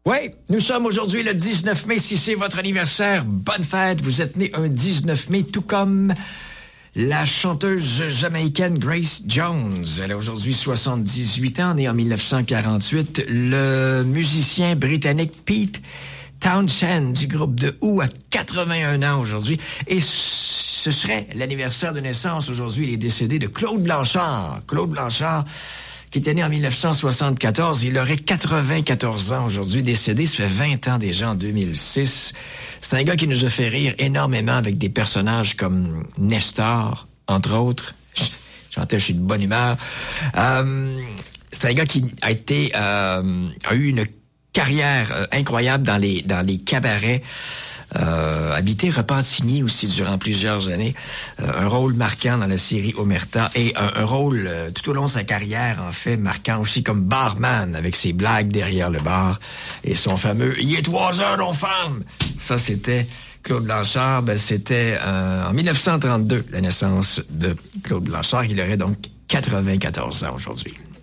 Oui, nous sommes aujourd'hui le 19 mai. Si c'est votre anniversaire, bonne fête. Vous êtes né un 19 mai, tout comme la chanteuse jamaïcaine Grace Jones. Elle a aujourd'hui 78 ans, née en 1948. Le musicien britannique Pete Townshend du groupe The Who a 81 ans aujourd'hui. Et ce serait l'anniversaire de naissance aujourd'hui. Il est décédé de Claude Blanchard. Claude Blanchard, qui était né en 1974. Il aurait 94 ans aujourd'hui, décédé, ça fait 20 ans déjà, en 2006. C'est un gars qui nous a fait rire énormément avec des personnages comme Nestor, entre autres. J'entends, je suis de bonne humeur. C'est un gars qui a eu une carrière incroyable dans les cabarets. Habité Repentigny aussi durant plusieurs années, un rôle marquant dans la série Omerta et un rôle tout au long de sa carrière en fait marquant aussi comme barman avec ses blagues derrière le bar et son fameux « Il est 3 heures, nos femmes ». Ça c'était Claude Blanchard, c'était en 1932 la naissance de Claude Blanchard. Il aurait donc 94 ans aujourd'hui.